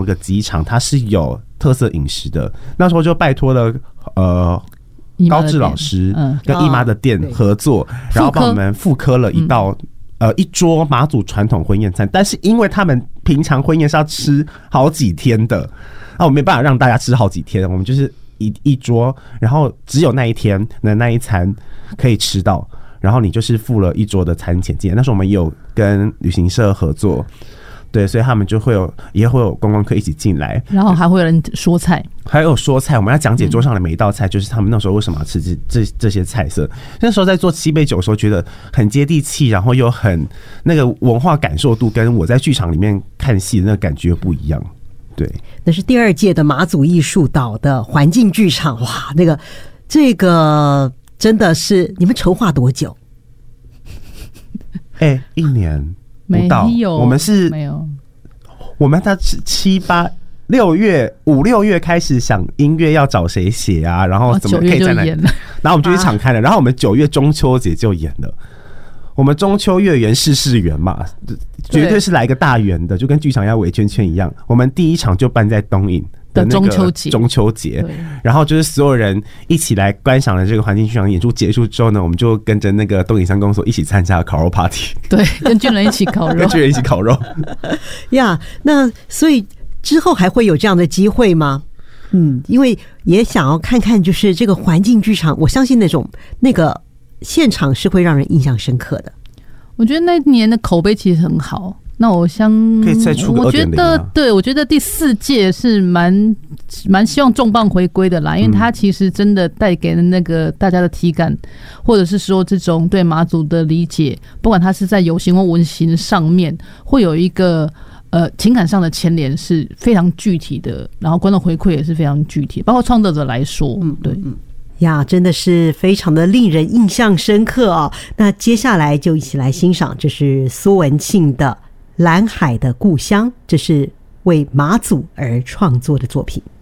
个机场它是有特色饮食的，那时候就拜托了高志老师跟姨妈的店合作，然后帮我们复刻了一桌马祖传统婚宴餐，但是因为他们平常婚宴是要吃好几天的，我们没办法让大家吃好几天，我们就是一桌，然后只有那一天的那一餐可以吃到，然后你就是付了一桌的餐钱进来。那时候我们也有跟旅行社合作，对，所以他们也会有观光客一起进来， 然后还会有人说菜， 还有说菜，我们要讲解桌上的每一道菜，就是他们那时候为什么要吃这些菜色。那时候在做七杯酒的时候，觉得很接地气，然后又很那个文化感受度，跟我在剧场里面看戏的那个感觉不一样。对，那是第2届的马祖艺术岛的环境剧场，哇，这个真的是你们筹划多久？1 年不到， 没有， 我们是没有， 我们在7、8、6月5、6月开始想音乐要找谁写啊，然后怎么可以在那，然后我们就去场开了，然后我们9月中秋节就演了。我们中秋月圆事圆嘛，绝对是来个大圆的，就跟剧场要围圈圈一样。我们第1场就办在东引的那个中秋节，然后就是所有人一起来观赏了这个环境剧场演出结束之后呢，我们就跟着那个东引乡公所一起参加烤肉 party， 对，跟军人一起烤肉， 跟军人一起烤肉呀。那所以之后还会有这样的机会吗？因为也想要看看，就是这个环境剧场，我相信那个现场是会让人印象深刻的。 我觉得那年的口碑其实很好。那可以再出个 2.0 啊， 我觉得对，我觉得第4届是蛮希望重磅回归的啦，因为它其实真的带给了那个大家的体感，或者是说这种对马祖的理解，不管它是在有形或文形上面，会有一个情感上的牵连是非常具体的，然后观众回馈也是非常具体，包括创作者来说，对。 呀，真的是非常的令人印象深刻啊！那接下来就一起来欣赏，这是苏文庆的《蓝海的故乡》，这是为马祖而创作的作品。